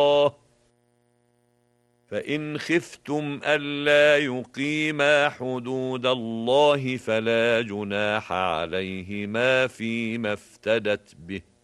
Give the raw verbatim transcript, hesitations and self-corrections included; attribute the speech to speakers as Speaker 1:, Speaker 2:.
Speaker 1: فإن خفتم ألا يقيما حدود الله فلا جناح عليهما فيما افتدت به